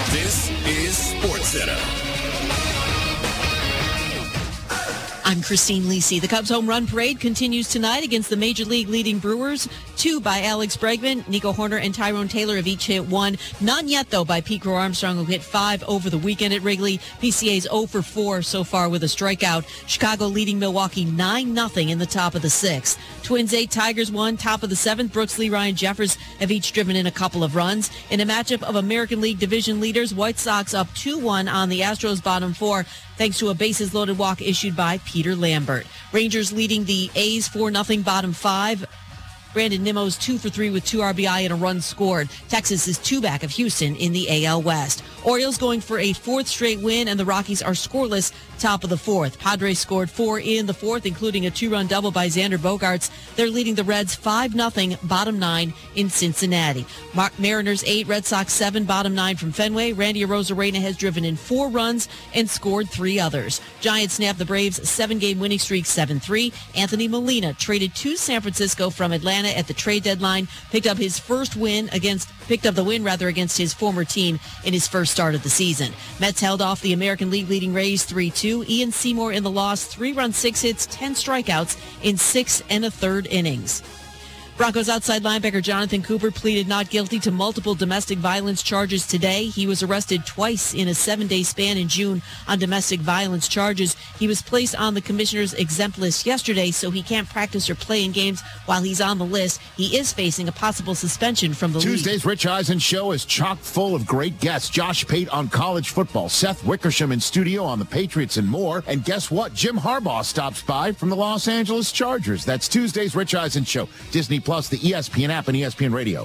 This is SportsCenter. I'm Christine Lisi. The Cubs home run parade continues tonight against the Major League leading Brewers. 2 by Alex Bregman, Nico Horner, and Tyrone Taylor have each hit 1. None yet, though, by Pete Crow Armstrong, who hit 5 over the weekend at Wrigley. PCA's 0 for 4 so far with a strikeout. Chicago leading Milwaukee 9-0 in the top of the 6th. Twins 8, Tigers 1, top of the 7th. Brooks Lee, Ryan Jeffers have each driven in a couple of runs. In a matchup of American League division leaders, White Sox up 2-1 on the Astros bottom 4, thanks to a bases-loaded walk issued by Peter Lambert. Rangers leading the A's 4-0 bottom 5. Brandon Nimmo's 2 for 3 with 2 RBI and a run scored. Texas is 2 back of Houston in the AL West. Orioles going for a 4th straight win, and the Rockies are scoreless top of the 4th. Padres scored 4 in the 4th, including a 2-run double by Xander Bogaerts. They're leading the Reds 5-0 bottom 9 in Cincinnati. Mariners 8, Red Sox 7 bottom 9 from Fenway. Randy Arozarena has driven in 4 runs and scored 3 others. Giants snapped the Braves' 7-game winning streak 7-3. Anthony Molina traded to San Francisco from Atlanta at the trade deadline, picked up the win against his former team in his first start of the season. Mets held off the American League leading Rays 3-2. Ian Seymour in the loss, 3 runs, 6 hits, 10 strikeouts in 6 1/3 innings. Broncos outside linebacker Jonathan Cooper pleaded not guilty to multiple domestic violence charges today. He was arrested twice in a 7-day span in June on domestic violence charges. He was placed on the commissioner's exempt list yesterday, so he can't practice or play in games while he's on the list. He is facing a possible suspension from the league. Tuesday's Rich Eisen show is chock full of great guests. Josh Pate on college football, Seth Wickersham in studio on the Patriots and more. And guess what? Jim Harbaugh stops by from the Los Angeles Chargers. That's Tuesday's Rich Eisen show. Disney Plus, the ESPN app, and ESPN Radio.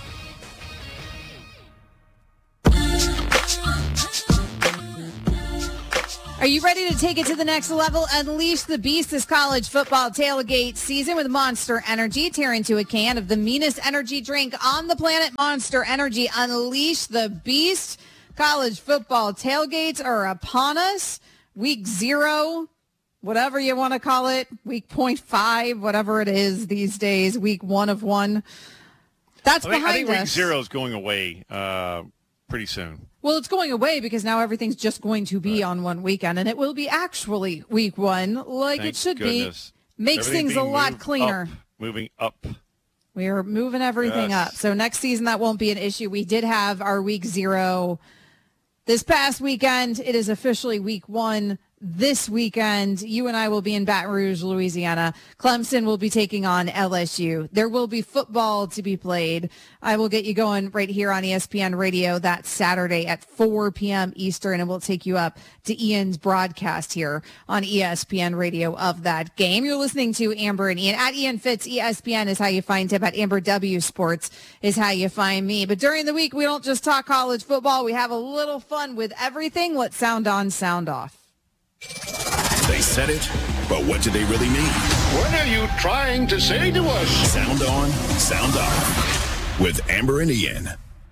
Are you ready to take it to the next level? Unleash the beast this college football tailgate season with Monster Energy. Tear into a can of the meanest energy drink on the planet, Monster Energy. Unleash the beast. College football tailgates are upon us. Week 0. Whatever you want to call it, week 0.5, whatever it is these days, week 1 of 1. That's behind us. I think week 0 is going away pretty soon. Well, it's going away because now everything's just going to be on one weekend, and it will be actually week 1 like Thank it should goodness. be. Makes Everything things a being lot moved cleaner. Moving up. We are moving everything up. So next season, that won't be an issue. We did have our week 0 this past weekend. It is officially week 1. This weekend, you and I will be in Baton Rouge, Louisiana. Clemson will be taking on LSU. There will be football to be played. I will get you going right here on ESPN Radio that Saturday at 4 p.m. Eastern, and we'll take you up to Ian's broadcast here on ESPN Radio of that game. You're listening to Amber and Ian. At Ian Fitz, ESPN is how you find him. At Amber W Sports is how you find me. But during the week, we don't just talk college football. We have a little fun with everything. Let's sound on, sound off. They said it, but what do they really mean? What are you trying to say to us? Sound on, sound off with Amber and Ian.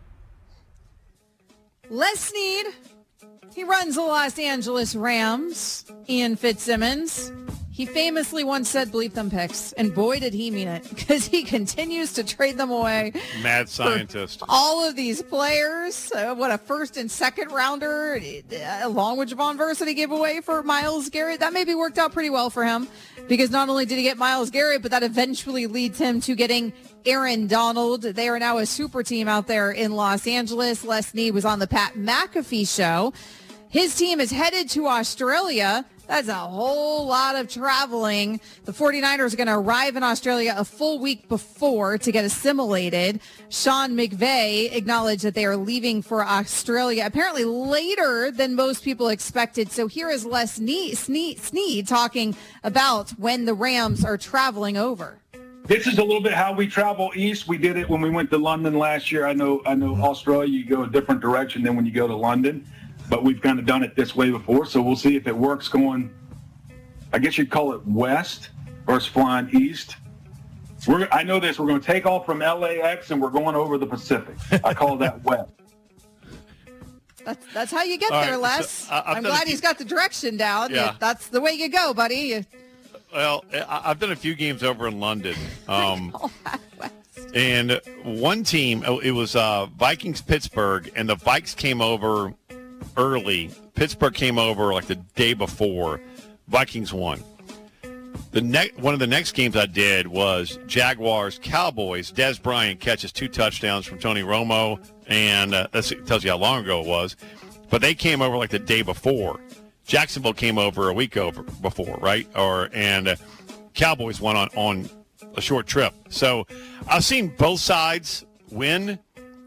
Les Snead, he runs the Los Angeles Rams. Ian Fitzsimmons, he famously once said bleep them picks, and boy did he mean it, because he continues to trade them away. Mad scientist. All of these players, what a first and second rounder, along with Javon Versa to give away for Myles Garrett. That maybe worked out pretty well for him, because not only did he get Myles Garrett, but that eventually leads him to getting Aaron Donald. They are now a super team out there in Los Angeles. Les Snead was on the Pat McAfee show. His team is headed to Australia. That's a whole lot of traveling. The 49ers are going to arrive in Australia a full week before to get assimilated. Sean McVay acknowledged that they are leaving for Australia apparently later than most people expected. So here is Les Snead talking about when the Rams are traveling over. This is a little bit how we travel east. We did it when we went to London last year. I know Australia, you go a different direction than when you go to London. But we've kind of done it this way before, so we'll see if it works going, I guess you'd call it west versus flying east. I know this. We're going to take off from LAX, and we're going over the Pacific. I call that west. That's how you get there, Les. So, I'm glad he's got the direction down. Yeah. That's the way you go, buddy. Well, I've done a few games over in London. And one team, it was Vikings-Pittsburgh, and the Vikes came over early. Pittsburgh came over like the day before. Vikings won. One of the next games I did was Jaguars-Cowboys. Dez Bryant catches 2 touchdowns from Tony Romo, and that tells you how long ago it was. But they came over like the day before. Jacksonville came over a week before, right? And Cowboys won on a short trip. So I've seen both sides win.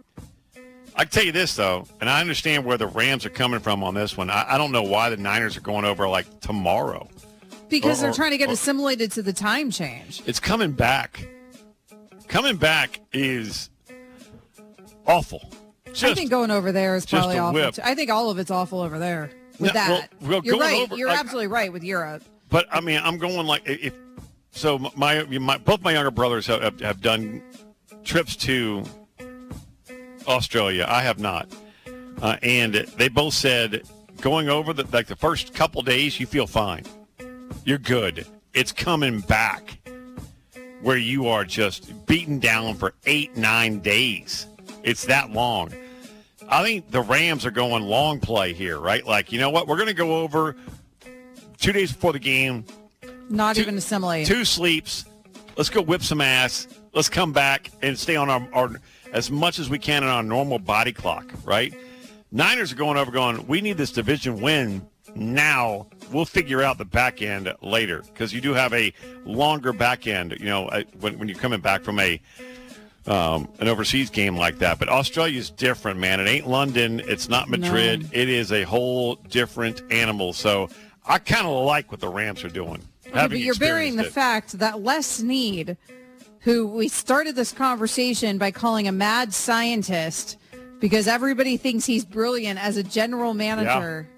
I can tell you this, though, and I understand where the Rams are coming from on this one. I don't know why the Niners are going over like tomorrow. Because they're trying to get assimilated to the time change. It's coming back. Coming back is awful. I think going over there is probably awful. I think all of it's awful over there with that. You're right. You're absolutely right with Europe. But, I mean, I'm going like if – so both my younger brothers have done trips to Australia. I have not. And they both said going over the first couple days, you feel fine. You're good. It's coming back where you are just beaten down for 8-9 days. It's that long. I think the Rams are going long play here, right? Like, you know what? We're going to go over 2 days before the game. Not even assimilate. 2 sleeps. Let's go whip some ass. Let's come back and stay on our as much as we can on our normal body clock, right? Niners are going over going, we need this division win now. We'll figure out the back end later because you do have a longer back end, you know, when you're coming back from an overseas game like that. But Australia's different, man. It ain't London. It's not Madrid. No. It is a whole different animal. So I kind of like what the Rams are doing. But you're burying the fact that Les Snead, who we started this conversation by calling a mad scientist because everybody thinks he's brilliant as a general manager,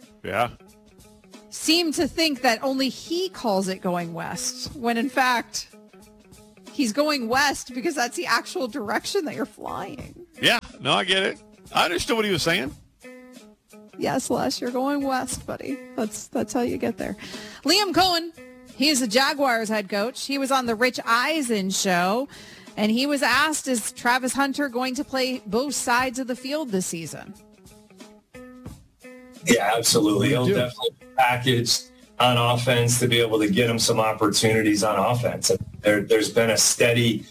seemed to think that only he calls it going west, when in fact he's going west because that's the actual direction that you're flying. Yeah, no, I get it. I understood what he was saying. Yes, Les, you're going west, buddy. That's how you get there. Liam Cohen. He is the Jaguars head coach. He was on the Rich Eisen show, and he was asked, is Travis Hunter going to play both sides of the field this season? Yeah, absolutely. He'll definitely be packaged on offense to be able to get him some opportunities on offense. There's been a steady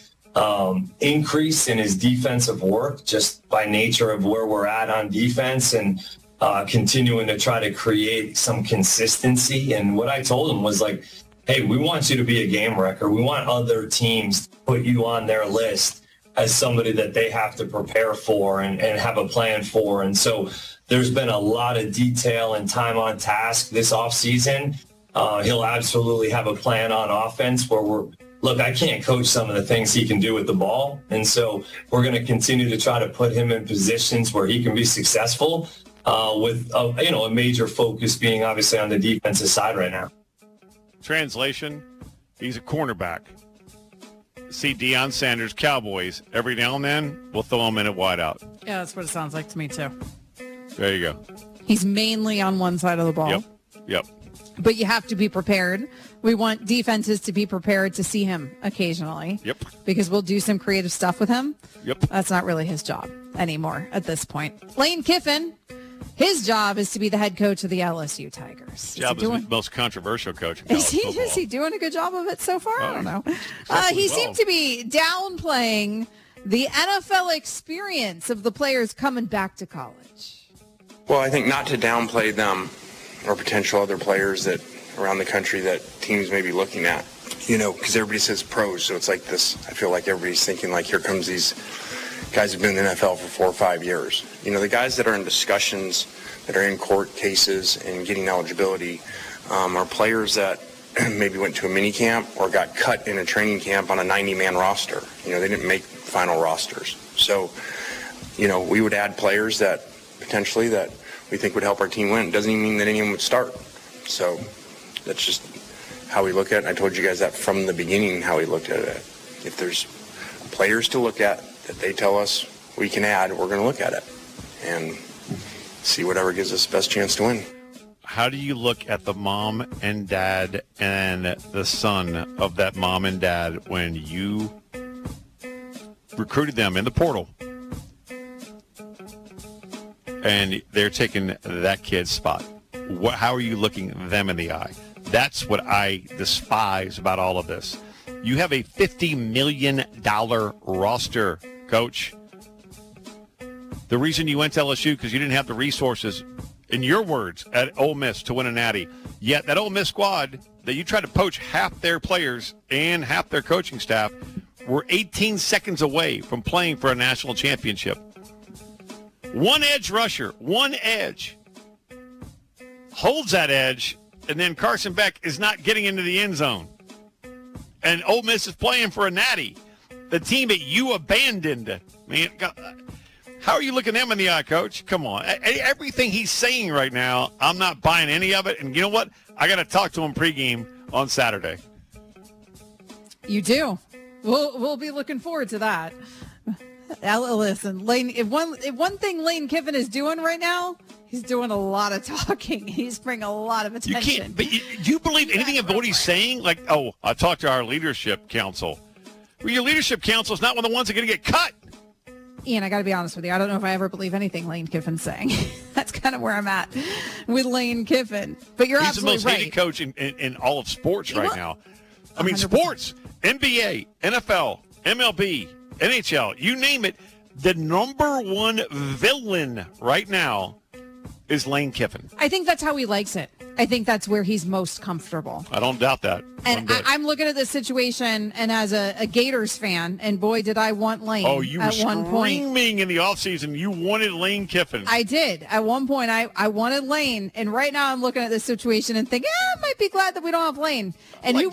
increase in his defensive work just by nature of where we're at on defense and continuing to try to create some consistency. And what I told him was like, hey, we want you to be a game wrecker. We want other teams to put you on their list as somebody that they have to prepare for and have a plan for. And so there's been a lot of detail and time on task this offseason. He'll absolutely have a plan on offense where look, I can't coach some of the things he can do with the ball. And so we're going to continue to try to put him in positions where he can be successful with a major focus being obviously on the defensive side right now. Translation, he's a cornerback. See Deion Sanders, Cowboys. Every now and then, we'll throw him in at wideout. Yeah, that's what it sounds like to me, too. There you go. He's mainly on one side of the ball. Yep. But you have to be prepared. We want defenses to be prepared to see him occasionally. Yep. Because we'll do some creative stuff with him. Yep. That's not really his job anymore at this point. Lane Kiffin, his job is to be the head coach of the LSU Tigers. His job is the most controversial coach in college football. Is he doing a good job of it so far? I don't know. He seemed to be downplaying the NFL experience of the players coming back to college. Well, I think not to downplay them or potential other players that around the country that teams may be looking at, because everybody says pros. So it's like this, I feel like everybody's thinking like, here comes these guys who've been in the NFL for 4 or 5 years. The guys that are in discussions, that are in court cases and getting eligibility are players that maybe went to a mini camp or got cut in a training camp on a 90-man roster. They didn't make final rosters. So, we would add players that potentially that we think would help our team win. It doesn't even mean that anyone would start. So that's just how we look at it. I told you guys that from the beginning, how we looked at it. If there's players to look at that they tell us we can add, we're going to look at it and see whatever gives us the best chance to win. How do you look at the mom and dad and the son of that mom and dad when you recruited them in the portal, and they're taking that kid's spot. How are you looking them in the eye? That's what I despise about all of this. You have a $50 million roster, Coach. The reason you went to LSU because you didn't have the resources, in your words, at Ole Miss to win a natty. Yet that Ole Miss squad that you tried to poach half their players and half their coaching staff were 18 seconds away from playing for a national championship. One edge rusher, one edge, holds that edge, and then Carson Beck is not getting into the end zone. And Ole Miss is playing for a natty. The team that you abandoned. Man, how are you looking them in the eye, Coach? Come on. Everything he's saying right now, I'm not buying any of it. And you know what? I got to talk to him pregame on Saturday. You do. We'll be looking forward to that. Listen, Lane. If one thing Lane Kiffin is doing right now, he's doing a lot of talking. He's bringing a lot of attention. You can't. But do you believe anything of what he's saying? Like, oh, I talked to our leadership council. Well, your leadership council is not one of the ones that are going to get cut. Ian, I got to be honest with you. I don't know if I ever believe anything Lane Kiffin's saying. That's kind of where I'm at with Lane Kiffin. But you're absolutely right. He's the most hated coach in all of sports right now. I mean, 100%. Sports, NBA, NFL, MLB, NHL, you name it. The number one villain right now is Lane Kiffin. I think that's how he likes it. I think that's where he's most comfortable. I don't doubt that. And I'm looking at this situation, and as a Gators fan, and boy, did I want Lane at one point. Oh, you were screaming in the offseason. You wanted Lane Kiffin. I did. At one point, I wanted Lane, and right now I'm looking at this situation and thinking, I might be glad that we don't have Lane. And who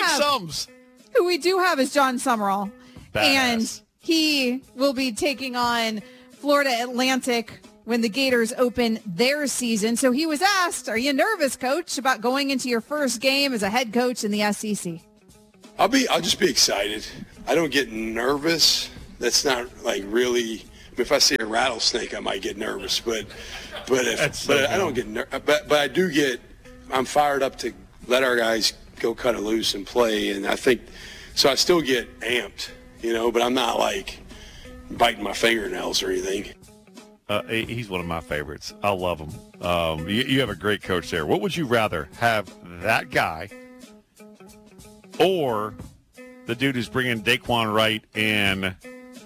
we do have is John Summerall. Badass. And he will be taking on Florida Atlantic when the Gators open their season. So he was asked, are you nervous, Coach, about going into your first game as a head coach in the SEC? I'll just be excited. I don't get nervous. That's not like really. If I see a rattlesnake, I might get nervous. But I don't get nervous. But I do get. I'm fired up to let our guys go cut it loose and play. And I think so. I still get amped, But I'm not like biting my fingernails or anything. He's one of my favorites. I love him. You have a great coach there. What would you rather have, that guy or the dude who's bringing Daquan Wright and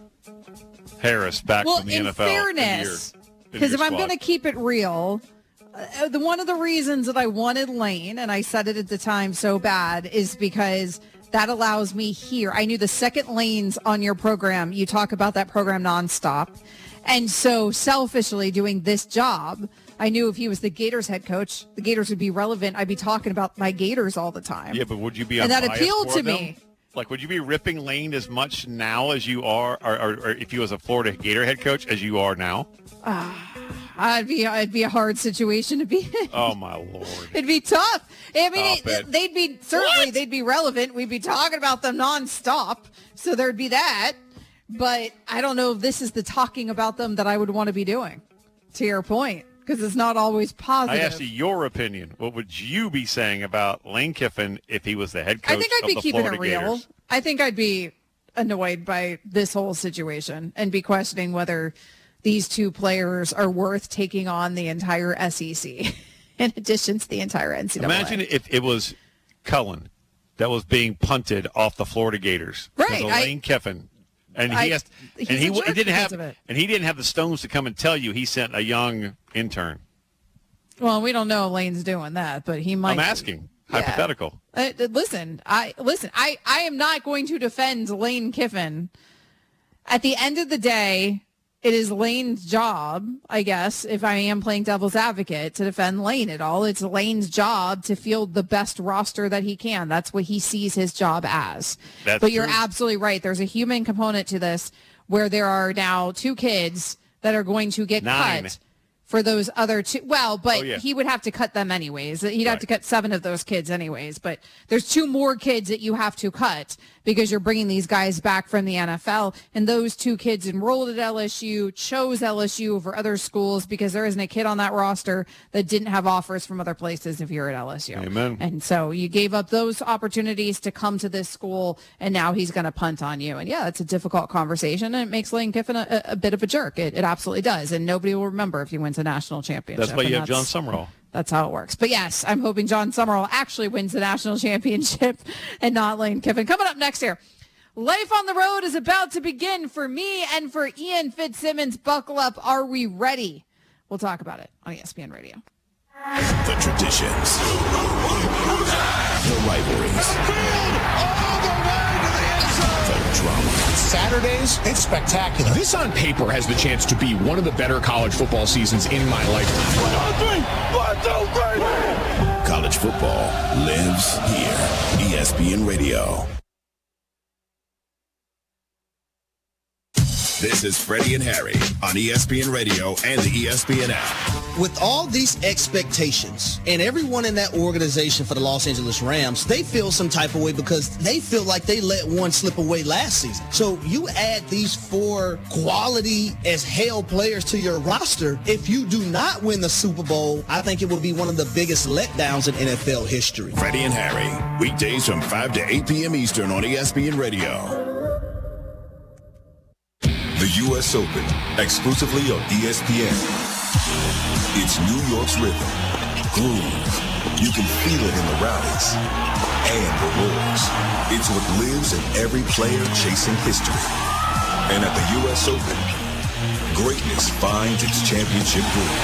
Harris back from the NFL? Fairness, because if I'm going to keep it real, one of the reasons that I wanted Lane, and I said it at the time so bad, is because that allows me here. I knew the second Lane's on your program. You talk about that program nonstop. And so selfishly doing this job, I knew if he was the Gators head coach, the Gators would be relevant. I'd be talking about my Gators all the time. Yeah, but would you be and that appealed to me. Like, would you be ripping Lane as much now as you are, or if he was a Florida Gator head coach as you are now? It'd be a hard situation to be in. Oh my Lord! It'd be tough. I mean, they'd be relevant. We'd be talking about them nonstop, so there'd be that. But I don't know if this is the talking about them that I would want to be doing, to your point, because it's not always positive. I asked you your opinion. What would you be saying about Lane Kiffin if he was the head coach of the Florida Gators? I think I'd be keeping it real. I think I'd be annoyed by this whole situation and be questioning whether these two players are worth taking on the entire SEC in addition to the entire NCAA. Imagine if it was Cullen that was being punted off the Florida Gators. Right. Lane Kiffin. And he didn't have the stones to come and tell you he sent a young intern. Well, we don't know if Lane's doing that, but he might. I'm asking. Hypothetical. Listen, I am not going to defend Lane Kiffin. At the end of the day, it is Lane's job, I guess, if I am playing devil's advocate, to defend Lane at all. It's Lane's job to field the best roster that he can. That's what he sees his job as. But you're absolutely right. There's a human component to this where there are now two kids that are going to get cut for those other two. Well, but he would have to cut them anyways. He'd have to cut 7 of those kids anyways. But there's 2 more kids that you have to cut. because you're bringing these guys back from the NFL. And those two kids enrolled at LSU, chose LSU over other schools because there isn't a kid on that roster that didn't have offers from other places if you're at LSU. Amen. And so you gave up those opportunities to come to this school, and now he's going to punt on you. And yeah, it's a difficult conversation, and it makes Lane Kiffin a bit of a jerk. It absolutely does. And nobody will remember if he wins a national championship. That's why you have John Summerall. That's how it works. But yes, I'm hoping John Summerall actually wins the national championship and not Lane Kiffin. Coming up next year, life on the road is about to begin for me and for Ian Fitzsimmons. Buckle up. Are we ready? We'll talk about it on ESPN Radio. The traditions, the rivalries, the drama. Saturdays, it's spectacular. This on paper has the chance to be one of the better college football seasons in my lifetime. 1, 2, 3. College football lives here. ESPN Radio. This is Freddie and Harry on ESPN Radio and the ESPN app. With all these expectations and everyone in that organization for the Los Angeles Rams, they feel some type of way because they feel like they let one slip away last season. So you add these 4 quality as hell players to your roster. If you do not win the Super Bowl, I think it will be one of the biggest letdowns in NFL history. Freddie and Harry, weekdays from 5 to 8 p.m. Eastern on ESPN Radio. The U.S. Open, exclusively on ESPN. It's New York's rhythm, groove. You can feel it in the rallies and the roars. It's what lives in every player chasing history. And at the U.S. Open, greatness finds its championship groove.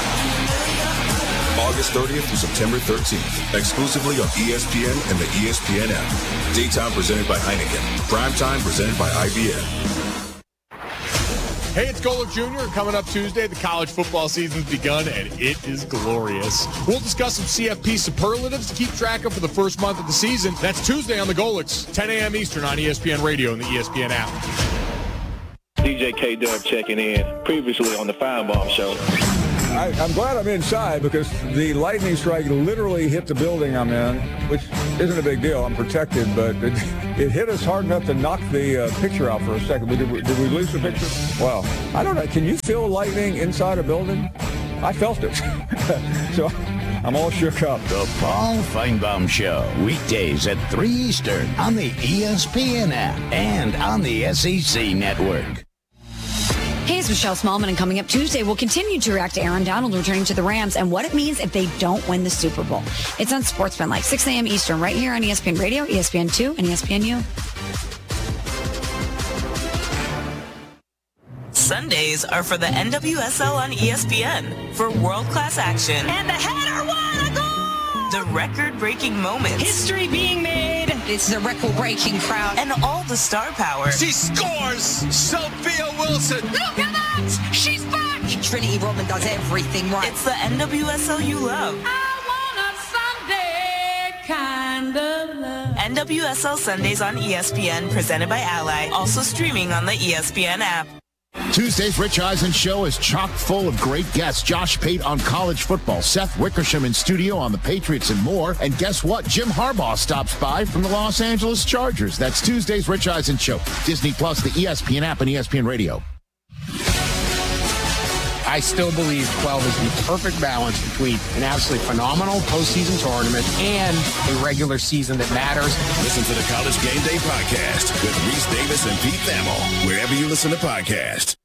August 30th through September 13th, exclusively on ESPN and the ESPN app. Daytime presented by Heineken. Primetime presented by IBM. Hey, it's Golick Jr. Coming up Tuesday, the college football season's begun, and it is glorious. We'll discuss some CFP superlatives to keep track of for the first month of the season. That's Tuesday on the Golicks, 10 a.m. Eastern on ESPN Radio and the ESPN app. DJ K-Dub checking in, previously on the Feinbaum Show. I'm glad I'm inside because the lightning strike literally hit the building I'm in, which isn't a big deal. I'm protected, but it hit us hard enough to knock the picture out for a second. Did we lose the picture? Well, I don't know. Can you feel lightning inside a building? I felt it. So I'm all shook up. The Paul Feinbaum Show, weekdays at 3 Eastern on the ESPN app and on the SEC Network. Hey, it's Michelle Smallman, and coming up Tuesday, we'll continue to react to Aaron Donald returning to the Rams and what it means if they don't win the Super Bowl. It's on Sportsman, like 6 a.m. Eastern, right here on ESPN Radio, ESPN 2, and ESPNU. Sundays are for the NWSL on ESPN for world-class action. And the header won a goal! The record-breaking moments. History being made. It's the record-breaking crowd. And all the star power. She scores! Sophia Wilson! Look at that! She's back! Trinity Rodman does everything right. It's the NWSL you love. I want a Sunday kind of love. NWSL Sundays on ESPN, presented by Ally. Also streaming on the ESPN app. Tuesday's Rich Eisen Show is chock full of great guests. Josh Pate on college football, Seth Wickersham in studio on the Patriots and more. And guess what? Jim Harbaugh stops by from the Los Angeles Chargers. That's Tuesday's Rich Eisen Show. Disney Plus, the ESPN app, and ESPN Radio. I still believe 12 is the perfect balance between an absolutely phenomenal postseason tournament and a regular season that matters. Listen to the College Game Day podcast with Reese Davis and Pete Thamel, wherever you listen to podcasts.